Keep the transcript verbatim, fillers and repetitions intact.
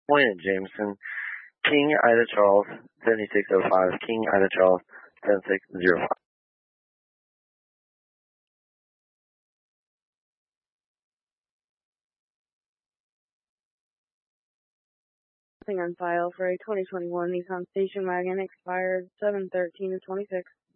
Point Jameson, King Ida Charles, seventy-six oh five, King Ida Charles, seventy-six oh five. Nothing on file for a twenty twenty-one Nissan Station Wagon, expired seven thirteen of twenty-six.